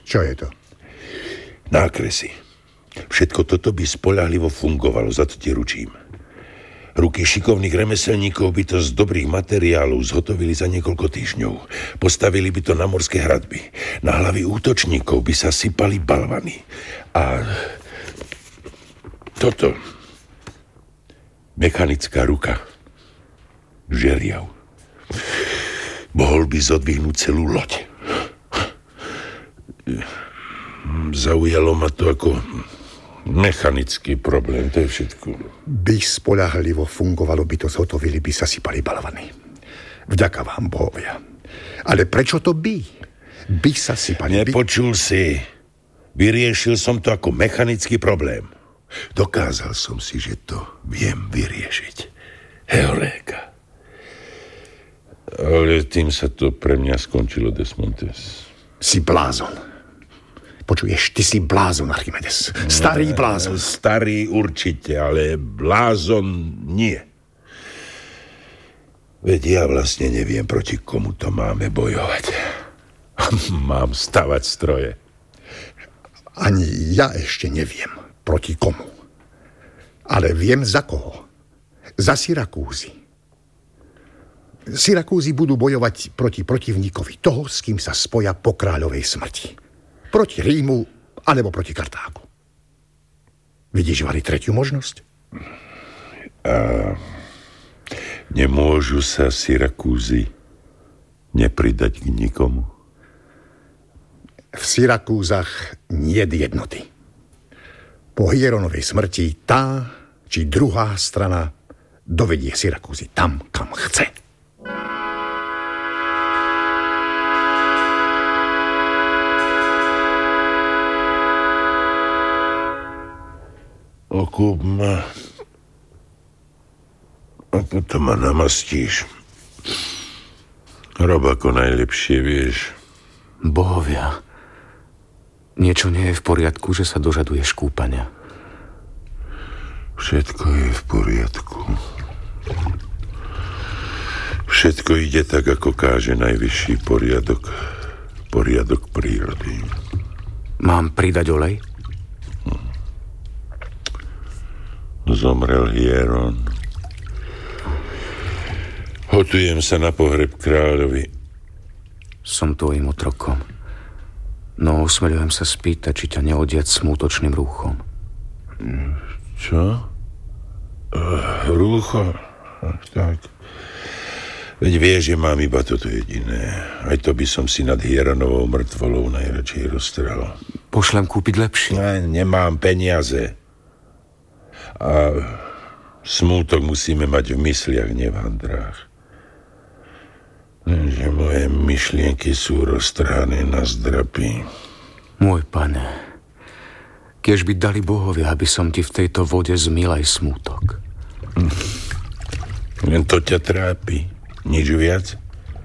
Čo je to? Nákresy. Všetko toto by spoľahlivo fungovalo, za to ti ručím. Ruky šikovných remeselníkov by to z dobrých materiálov zhotovili za niekoľko týždňov. Postavili by to na morské hradby. Na hlavy útočníkov by sa sypali balvany. A toto... mechanická ruka. Žeriav. Mohol by zodvihnúť celú loď. Zaujalo ma to ako mechanický problém, to je všetko. By spoľahlivo fungovalo, by to zhotovili, by sa sypali balvany. Vďaka vám, bohovia. Ale prečo to by? By sa sypali... Nepočul si. Vyriešil som to ako mechanický problém. Dokázal som si, že to viem vyriešiť. Heureka. Ale tým sa to pre mňa skončilo, Desmontes. Si blázon. Počuješ, ty si blázon, Archimedes. Starý blázon. Starý určite, ale blázon nie. Veď ja vlastne neviem, proti komu to máme bojovať. Mám stavať stroje. Ani ja ešte neviem, proti komu. Ale viem za koho. Za Syrakúzy. Syrakúzy budú bojovať proti protivníkovi toho, s kým sa spoja po kráľovej smrti. Proti Rímu, alebo proti Kartágu. Vidíš, Vali, tretiu možnosť? Nemôžu sa Syrakúzy nepridať k nikomu? V Syrakúzach niet jednoty. Po Hieronovej smrti tá, či druhá strana dovedie Syrakúzy tam, kam chce. Okúp ma a potom ma namastíš. Rob ako najlepšie vieš. Bohovia, niečo nie je v poriadku, že sa dožaduješ kúpania. Všetko je v poriadku. Všetko ide tak, ako káže najvyšší poriadok. Poriadok prírody. Mám pridať olej? Zomrel Hieron. Hotujem sa na pohreb kráľovi. Som tvojim otrokom. No osmeľujem sa spýtať, či ťa neodiať smútočným rúchom. Čo? Rúcho? Tak. Veď vieš, že mám iba toto jediné. Aj to by som si nad Hieronovou mŕtvolou najradšej roztrel. Pošlem kúpiť lepšie. Nemám peniaze. A smútok musíme mať v mysliach, nie v handrách. Že moje myšlienky sú roztrhané na zdrapy. Môj pane, kiež by dali bohovia, aby som ti v tejto vode zmyl aj smútok. Len to ťa trápi, nič viac?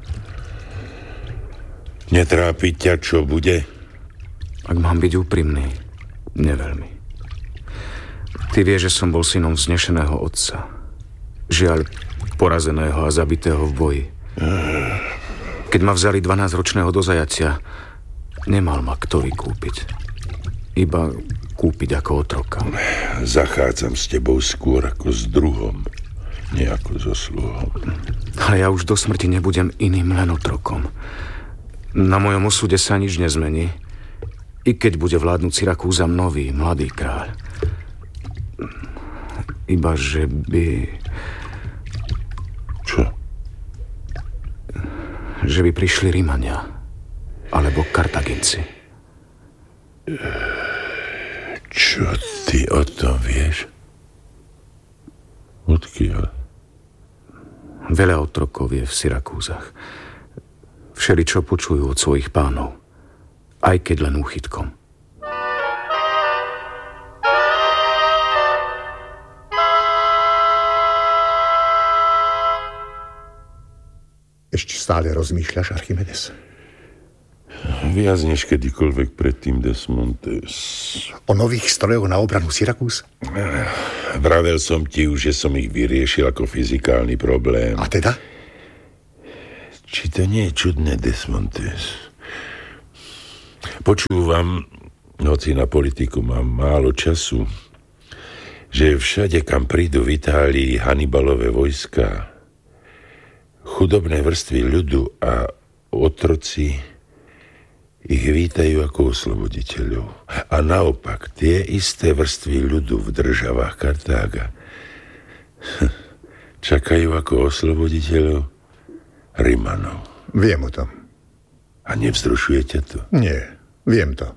Netrápi ťa, čo bude? Ak mám byť úprimný, neveľmi. Ty vieš, že som bol synom vznešeného otca. Žiaľ, porazeného a zabitého v boji. Keď ma vzali 12-ročného do zajatia, nemal ma kto vykúpiť. Iba kúpiť ako otroka. Zachádzam s tebou skôr ako s druhom, nie ako so sluhom. Ale ja už do smrti nebudem iným, len otrokom. Na mojom osude sa nič nezmení, i keď bude vládnuť Syrakúzam nový, mladý kráľ. Iba, že by... Čo? Že by prišli Rímania. Alebo Kartaginci. Čo ty o tom vieš? Odkiaľ? Veľa otrokov je v Syrakúzach. Všeličo počujú od svojich pánov. Aj keď len úchytkom. Ešte stále rozmýšľaš, Archimedes? Viac než kedykoľvek predtým, Desmontes. O nových strojoch na obranu Syrakúz? Vravel som ti už, že som ich vyriešil ako fyzikálny problém. A teda? Či to nie je čudné, Desmontes? Počúvam, hoci na politiku mám málo času, že všade, kam prídu v Itálii Hannibalové vojska, chudobné vrstvy ľudu a otroci ich vítajú ako osloboditeľov. A naopak, tie isté vrstvy ľudu v državách Kartága čakajú ako osloboditeľov Rimanov. Viem o tom. A nevzrušuje ťa to? Nie, viem to.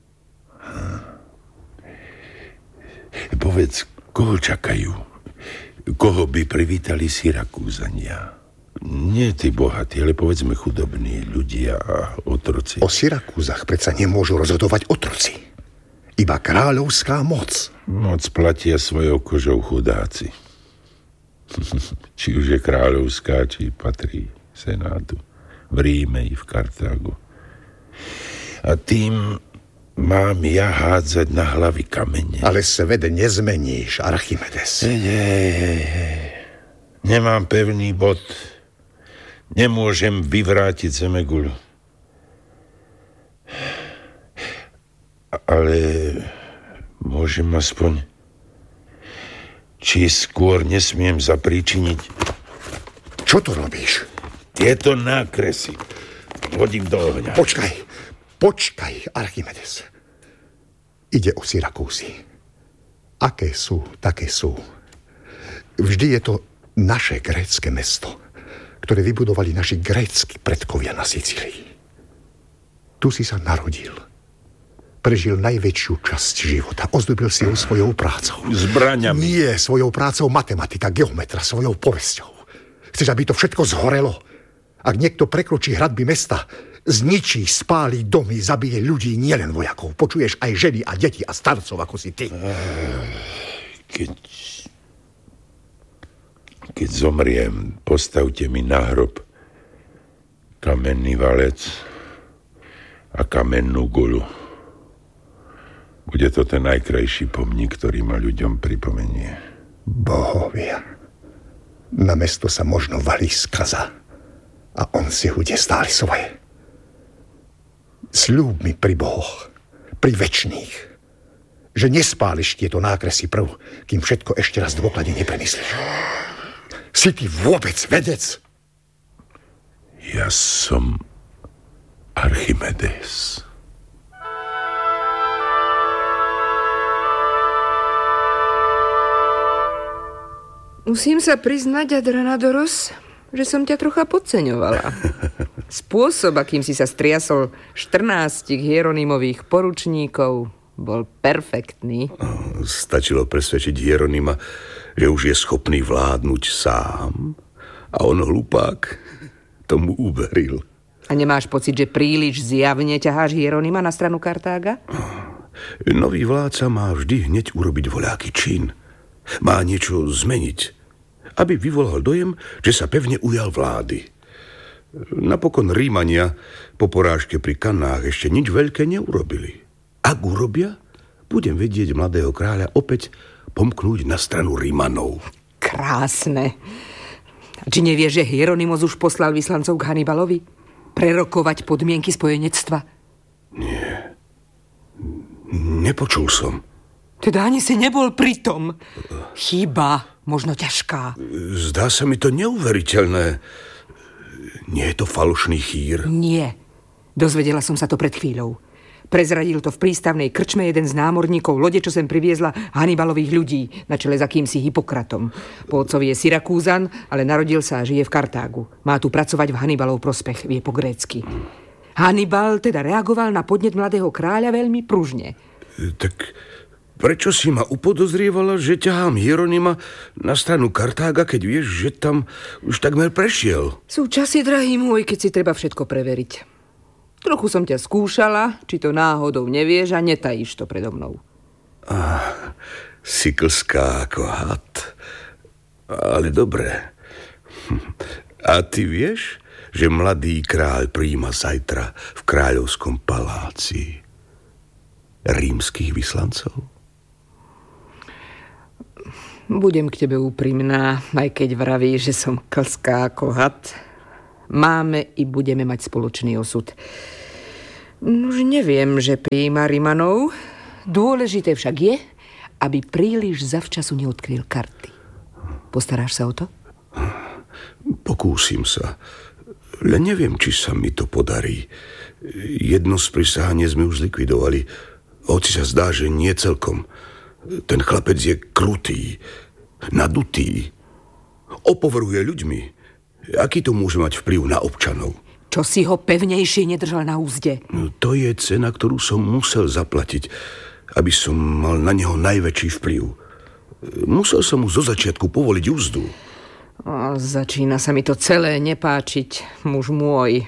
Povedz, koho čakajú? Koho by privítali Syrakúzania? Nie tí bohatí, ale povedzme chudobní ľudia a otroci. O Syrakúzach predsa nemôžu rozhodovať otroci. Iba kráľovská moc. Moc platia svojou kožou chudáci. Či už je kráľovská, či patrí senátu. V Ríme i v Kartágu. A tým mám ja hádzať na hlavy kamene. Ale svet nezmeníš, Archimedes. Nemám pevný bod. Nemôžem vyvrátiť zemeguľu. Ale môžem aspoň... Či skôr nesmiem zapríčiniť... Čo to robíš? Tieto nákresy hodím do ohňa. Počkaj, Archimedes. Ide o Syrakúzy. Aké sú, také sú. Vždy je to naše grécke mesto, ktoré vybudovali naši grécki predkovia na Sicílii. Tu si sa narodil. Prežil najväčšiu časť života. Ozdobil si ho svojou prácou. Zbraňami. Nie, svojou prácou matematika, geometra, svojou povesťou. Chceš, aby to všetko zhorelo? Ak niekto prekročí hradby mesta, zničí, spáli domy, zabije ľudí, nielen vojakov. Počuješ aj ženy a deti a starcov, ako si ty. Keď zomriem, postavte mi na hrob kamenný valec a kamennú guľu. Bude to ten najkrajší pomník, ktorý ma ľuďom pripomenie. Bohovia, na mesto sa možno valí skaza a on si bude stále svoje. Sľúb mi pri bohoch, pri večných, že nespáliš tieto nákresy prv, kým všetko ešte raz dôkladne nepremyslíš. Si ty vôbec vedec? Ja som Archimedes. Musím sa priznať, Adranadoros, že som ťa trocha podceňovala. Spôsob, akým si sa striasol 14 Hieronymových poručníkov, bol perfektný. Stačilo presvedčiť Hieronima, že už je schopný vládnuť sám, a on, hlupák, tomu uveril. A nemáš pocit, že príliš zjavne ťaháš Hieronyma na stranu Kartága? Nový vládca má vždy hneď urobiť voľaký čin. Má niečo zmeniť, aby vyvolal dojem, že sa pevne ujal vlády. Napokon Rímania po porážke pri Kannách ešte nič veľké neurobili. Ak urobia, budem vedieť mladého kráľa opäť pomknúť na stranu Rímanov. Krásne. A či nevieš, že Hieronymos už poslal vyslancov k Hannibalovi? Prerokovať podmienky spojenectva? Nie. Nepočul som. Teda ani si nebol pri tom. Chyba, možno ťažká. Zdá sa mi to neuveriteľné. Nie je to falošný chýr? Nie. Dozvedela som sa to pred chvíľou. Prezradil to v prístavnej krčme jeden z námorníkov lode, čo sem priviezla Hannibalových ľudí na čele s akýmsi Hipokratom. Po otcovi je Syrakúzan, ale narodil sa a žije v Kartágu. Má tu pracovať v Hannibalov prospech, vie po grécky. Hannibal teda reagoval na podnet mladého kráľa veľmi pružne. Tak prečo si ma upodozrievala, že ťahám Hieronyma na stranu Kartága, keď vieš, že tam už takmer prešiel? Sú časy, drahý môj, keď si treba všetko preveriť. Trochu som ťa skúšala, či to náhodou nevieš a netajíš to predo mnou. Si klská ako had. Ale dobre. A ty vieš, že mladý kráľ prijíma zajtra v kráľovskom paláci rímskych vyslancov? Budem k tebe úprimná, aj keď vravíš, že som klská ako had. Máme i budeme mať spoločný osud. Už neviem, že prijíma Rimanov. Dôležité však je, aby príliš zavčasu neodkryl karty. Postaráš sa o to? Pokúsim sa. Len neviem, či sa mi to podarí. Jedno sprisahanie sme už zlikvidovali. Hoci sa zdá, že nie celkom. Ten chlapec je krutý, nadutý. Opovrhuje ľuďmi. Aký to môže mať vplyv na občanov? Čo si ho pevnejšie nedržal na úzde? No, to je cena, ktorú som musel zaplatiť, aby som mal na neho najväčší vplyv. Musel som mu zo začiatku povoliť úzdu. Začína sa mi to celé nepáčiť, muž môj.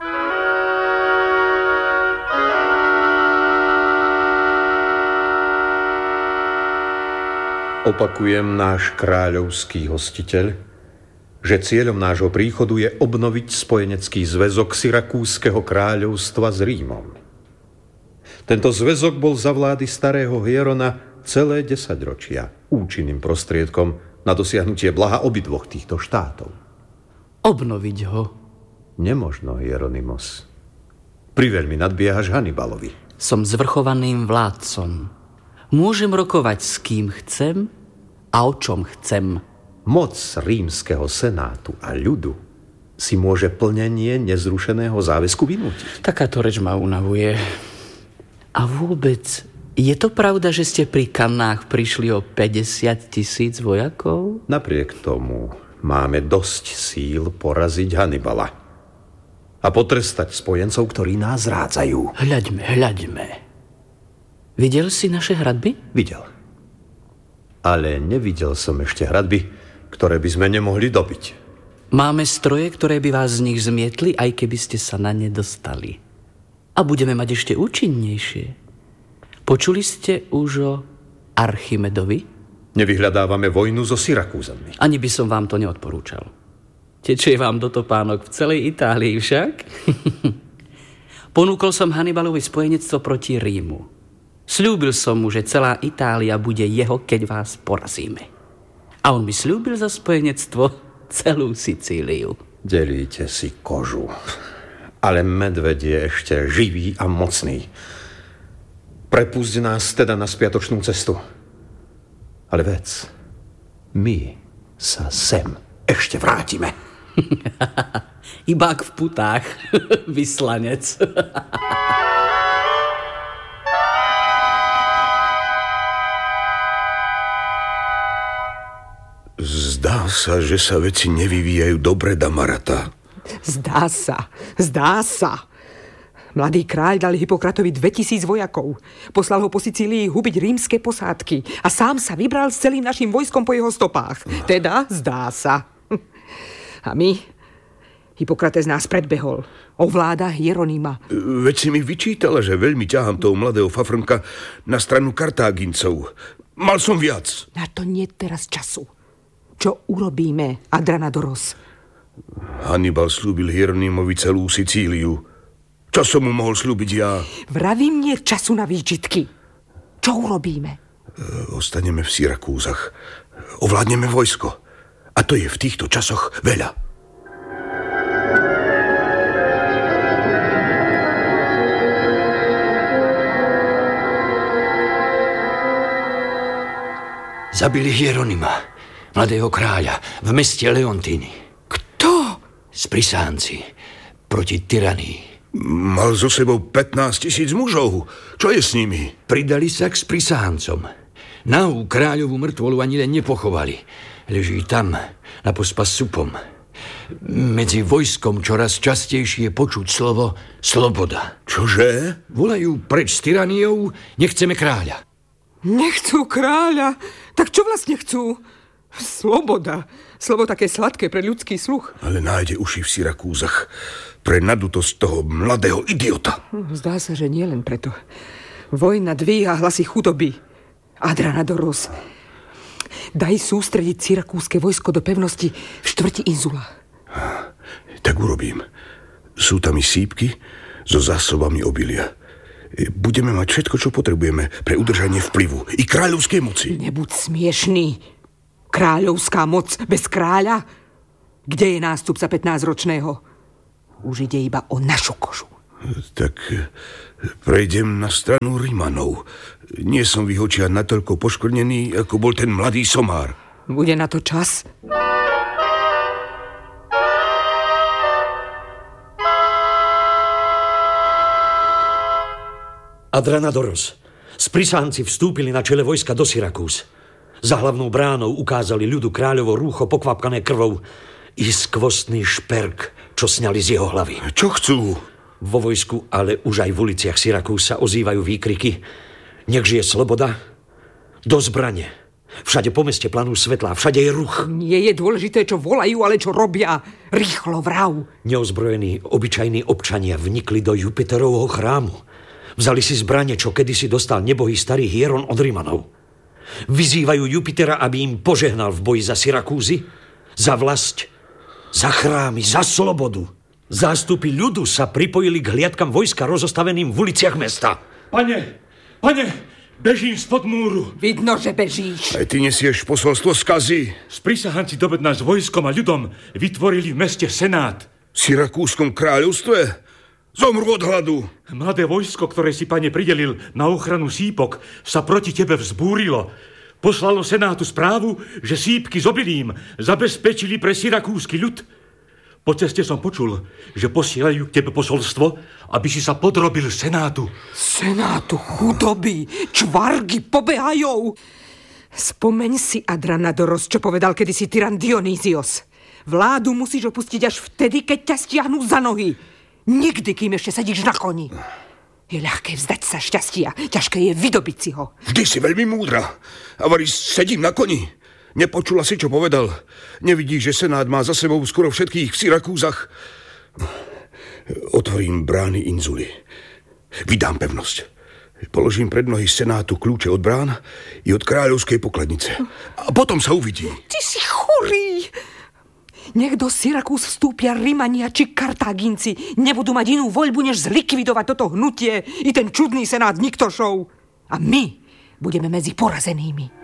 Opakujem, náš kráľovský hostiteľ, že cieľom nášho príchodu je obnoviť spojenecký zväzok Syrakúskeho kráľovstva s Rímom. Tento zväzok bol za vlády starého Hierona celé 10 ročia účinným prostriedkom na dosiahnutie blaha obidvoch týchto štátov. Obnoviť ho? Nemožno, Hieronymos. Priveľmi nadbiehaš Hannibalovi. Som zvrchovaným vládcom. Môžem rokovať s kým chcem a o čom chcem. Moc rímskeho senátu a ľudu si môže plnenie nezrušeného záväzku vynútiť. Takáto reč ma unavuje. A vôbec, je to pravda, že ste pri Kannách prišli o 50 000 vojakov? Napriek tomu máme dosť síl poraziť Hannibala a potrestať spojencov, ktorí nás rádzajú. Hľaďme. Videl si naše hradby? Videl. Ale nevidel som ešte hradby, ktoré by sme nemohli dobiť. Máme stroje, ktoré by vás z nich zmietli, aj keby ste sa na ne dostali. A budeme mať ešte účinnejšie. Počuli ste už o Archimedovi? Nevyhľadávame vojnu so Syrakúzanmi. Ani by som vám to neodporúčal. Tečie vám do topánok v celej Itálii však. Ponúkol som Hannibalovi spojenectvo proti Rímu. Sľúbil som mu, že celá Itália bude jeho, keď vás porazíme. A on mi sľúbil za spojenectvo celú Sicíliu. Delíte si kožu. Ale medveď je ešte živý a mocný. Prepusť nás teda na spiatočnú cestu. Ale vec, my sa sem ešte vrátime. Ibák v putách, vyslanec. Zdá sa, že sa veci nevyvíjajú dobre, Damarata. Zdá sa. Mladý kráľ dal Hippokratovi 2000 vojakov. Poslal ho po Sicílii hubiť rímske posádky a sám sa vybral s celým našim vojskom po jeho stopách. Teda zdá sa. A my? Hippokrates nás predbehol. Ovláda Hieronyma. Veď si mi vyčítala, že veľmi ťahám toho mladého fafrnka na stranu Kartágincov. Mal som viac. Na to nie teraz času. Čo urobíme, Adranadoros? Hannibal slúbil Hieronymovi celú Sicíliu. Čo som mu mohol slúbiť ja? Vravím, nie času na výčitky. Čo urobíme? Ostaneme v Syrakúzach. Ovládneme vojsko. A to je v týchto časoch veľa. Zabili Hieronyma, mladého kráľa, v meste Leontíny. Kto? Sprisánci proti tyranii. Mal so sebou 15 000 mužov. Čo je s nimi? Pridali sa k sprisáncom. Nahú kráľovú mŕtvolu ani len nepochovali. Leží tam, na pospas supom. Medzi vojskom čoraz častejšie je počuť slovo sloboda. Čože? Volajú preč s tyraniou, nechceme kráľa. Nechcú kráľa? Tak čo vlastne chcú? Sloboda. Slovo také sladké pre ľudský sluch. Ale nájde uši v Syrakúzach pre nadutosť toho mladého idiota. Zdá sa, že nie len preto. Vojna dvíha hlasy chudoby. Adranadoros, daj sústrediť syrakúske vojsko do pevnosti v štvrti Inzula. Tak urobím. Sú tam i sípky so zásobami obilia. Budeme mať všetko, čo potrebujeme pre udržanie vplyvu i kráľovskej moci. Nebuď smiešný. Kráľovská moc bez kráľa? Kde je nástupca 15-ročného? Už ide iba o našu kožu. Tak prejdem na stranu Rimanov. Nie som v ich očiach natoľko poškvrnený, ako bol ten mladý somár. Bude na to čas? Adranadoros, sprisánci vstúpili na čele vojska do Syrakúz. Za hlavnou bránou ukázali ľudu kráľovo rúcho pokvapkané krvou i skvostný šperk, čo sňali z jeho hlavy. Čo chcú? Vo vojsku, ale už aj v uliciach Syrakúz sa ozývajú výkriky: nech žije sloboda, do zbrane. Všade po meste planú svetlá, všade je ruch. Nie je dôležité, čo volajú, ale čo robia. Rýchlo vrav. Neozbrojení, obyčajní občania vnikli do Jupiterovho chrámu. Vzali si zbrane, čo kedysi dostal nebohý starý Hieron od Rimanov. Vyzývajú Jupitera, aby im požehnal v boji za Syrakúzy, za vlast, za chrámy, za slobodu. Zástupy ľudu sa pripojili k hliadkam vojska rozostaveným v uliciach mesta. Pane, bežím spod múru. Vidno, že bežíš. Aj ty nesieš posolstvo skazy. Sprisahanci dobedná s vojskom a ľudom vytvorili v meste senát. V Syrakúskom kráľovstve? Zomru od hladu. Mladé vojsko, ktoré si, pane, pridelil na ochranu sípok, sa proti tebe vzbúrilo. Poslalo senátu správu, že sípky s obilím zabezpečili pre syrakúsky ľud. Po ceste som počul, že posielajú k tebe posolstvo, aby si sa podrobil senátu. Senátu chudoby, čvargy pobehajú. Spomeň si, Adranadoros, čo povedal kedysi tyran Dionýzios. Vládu musíš opustiť až vtedy, keď ťa stiahnu za nohy. Nikdy, kým ešte sedíš na koni. Je ľahké vzdať sa šťastia, ťažké je vydobiť si ho. Vždy si veľmi múdra. A varí, sedím na koni. Nepočula si, čo povedal. Nevidíš, že senát má za sebou skoro všetkých v Syrakúzach? Otvorím brány Inzuly. Vydám pevnosť. Položím pred nohy senátu kľúče od brán i od kráľovskej pokladnice. A potom sa uvidí. Ty si chorý. Nech do Syrakúz vstúpia Rimania či Kartáginci. Nebudú mať inú voľbu, než zlikvidovať toto hnutie i ten čudný senát Niktošov. A my budeme medzi porazenými.